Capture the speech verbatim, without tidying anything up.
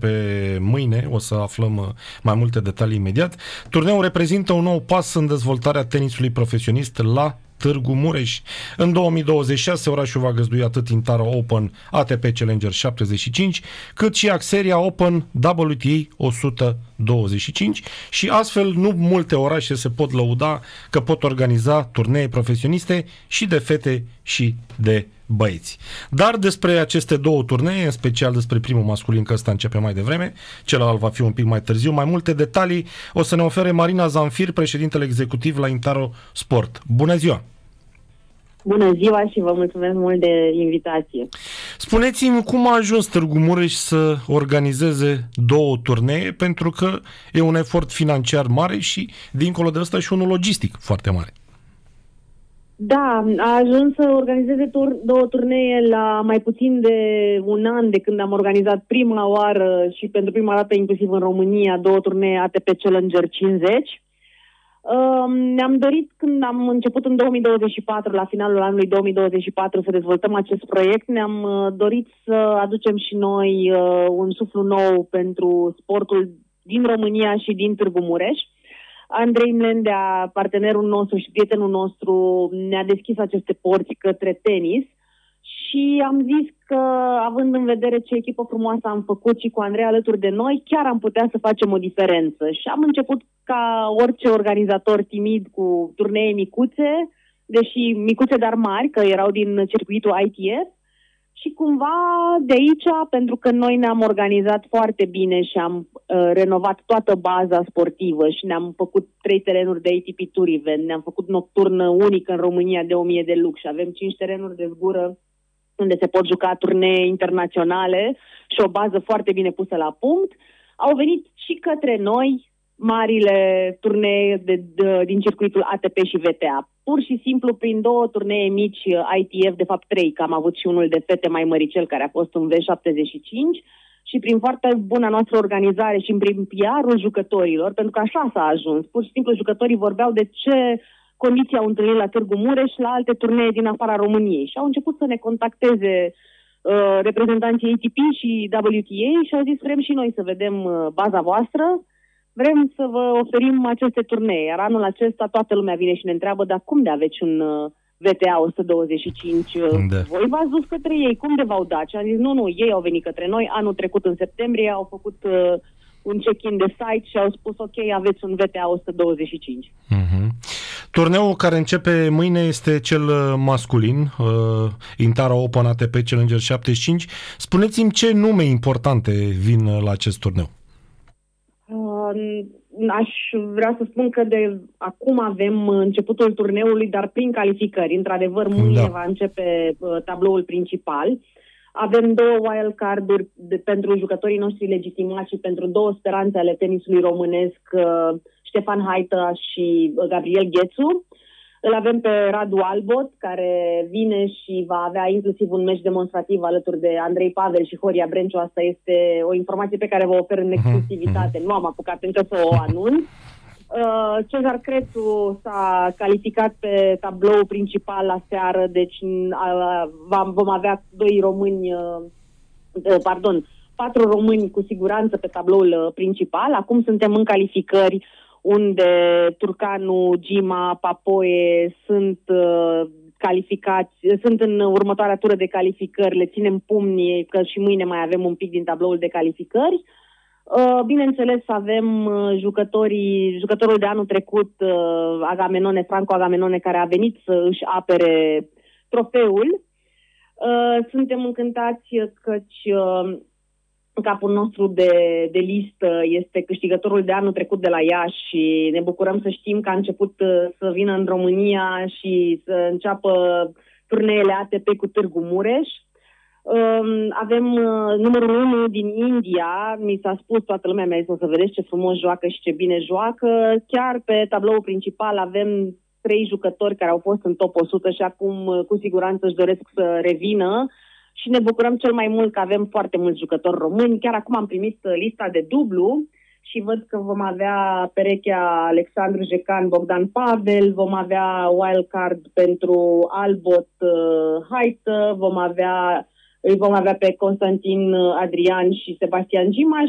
începe mâine, o să aflăm mai multe detalii imediat. Turneul reprezintă un nou pas în dezvoltarea tenisului profesionist la Târgu Mureș. În două mii douăzeci și șase, orașul va găzdui atât Intara Open A T P Challenger șaptezeci și cinci, cât și Axeria Open W T A o sută douăzeci și cinci și astfel nu multe orașe se pot lăuda că pot organiza turnee profesioniste și de fete și de băieți. Dar despre aceste două turnee, în special despre primul masculin, că ăsta începe mai devreme, celălalt va fi un pic mai târziu, mai multe detalii o să ne ofere Marina Zamfir, președintele executiv la Intaro Sport. Bună ziua! Bună ziua și vă mulțumesc mult de invitație. Spuneți-mi cum a ajuns Târgu Mureș să organizeze două turnee, pentru că e un efort financiar mare și, dincolo de ăsta, și unul logistic foarte mare. Da, a ajuns să organizeze tur- două turnee la mai puțin de un an de când am organizat prima oară și pentru prima dată inclusiv în România două turnee A T P Challenger cincizeci. Uh, ne-am dorit când am început în două mii douăzeci și patru, la finalul anului două mii douăzeci și patru, să dezvoltăm acest proiect. Ne-am uh, dorit să aducem și noi uh, un suflu nou pentru sportul din România și din Târgu Mureș. Andrei Mlendea, partenerul nostru și prietenul nostru, ne-a deschis aceste porți către tenis și am zis că, având în vedere ce echipă frumoasă am făcut și cu Andrei alături de noi, chiar am putea să facem o diferență. Și am început ca orice organizator timid cu turnee micuțe, deși micuțe dar mari, că erau din circuitul I T F. Și cumva de aici, pentru că noi ne-am organizat foarte bine și am uh, renovat toată baza sportivă și ne-am făcut trei terenuri de A T P Tour Event, ne-am făcut nocturnă unică în România de o mie de lux și avem cinci terenuri de zgură unde se pot juca turnee internaționale și o bază foarte bine pusă la punct, au venit și către noi marile turnee de, de, din circuitul A T P și V T A. Pur și simplu, prin două turnee mici I T F, de fapt trei, că am avut și unul de fete mai măricel, care a fost un V șaptezeci și cinci, și prin foarte bună noastră organizare și prin P R-ul jucătorilor, pentru că așa s-a ajuns. Pur și simplu, jucătorii vorbeau de ce condiții au întâlnit la Târgu Mureș la alte turnee din afara României și au început să ne contacteze uh, reprezentanții A T P și W T A și au zis, vrem și noi să vedem uh, baza voastră, vrem să vă oferim aceste turnee. Iar anul acesta toată lumea vine și ne întreabă, dar cum de aveți un uh, V T A o sută douăzeci și cinci? De. Voi v-ați dus către ei, cum de v-au dat? Și am zis, nu, nu, ei au venit către noi. Anul trecut, în septembrie, au făcut uh, un check-in de site și au spus, ok, aveți un V T A o sută douăzeci și cinci. Uh-huh. Turneul care începe mâine este cel masculin, uh, Intara Open A T P Challenger șaptezeci și cinci. Spuneți-mi ce nume importante vin la acest turneu. Uh, aș vrea să spun că de acum avem începutul turneului, dar prin calificări. Într-adevăr, mâine da. va începe uh, tabloul principal. Avem două wildcard-uri de, pentru jucătorii noștri legitimați și pentru două speranțe ale tenisului românesc, uh, Ștefan Haită și uh, Gabriel Ghețu. Îl avem pe Radu Albot, care vine și va avea inclusiv un meci demonstrativ alături de Andrei Pavel și Horia Brenciu. Asta este o informație pe care vă ofer în exclusivitate. Nu am apucat încă să o anunț. Uh, Cezar Crețu s-a calificat pe tablou principal la seară, deci uh, vom avea doi români, uh, uh, pardon, patru români cu siguranță pe tabloul uh, principal. Acum suntem în calificări unde Turcanu, Gima, Papoe sunt uh, calificați, sunt în următoarea tură de calificări, le ținem pumnii că și mâine mai avem un pic din tabloul de calificări. Uh, bineînțeles, avem uh, jucătorii, jucătorul de anul trecut, uh, Agamenone, Franco Agamenone, care a venit să își apere trofeul. Uh, suntem încântați căci uh, capul nostru de, de listă este câștigătorul de anul trecut de la Iași și ne bucurăm să știm că a început uh, să vină în România și să înceapă turneele A T P cu Târgu Mureș. Uh, avem uh, numărul unu din India, mi s-a spus, toată lumea mi-a zis, o să vedeți ce frumos joacă și ce bine joacă. Chiar pe tabloul principal avem trei jucători care au fost în top o sută și acum uh, cu siguranță își doresc să revină. Și ne bucurăm cel mai mult că avem foarte mulți jucători români. Chiar acum am primit lista de dublu și văd că vom avea perechea Alexandru Jecan, Bogdan Pavel, vom avea wildcard pentru Albot uh, Haită, vom avea, îi vom avea pe Constantin Adrian și Sebastian Gima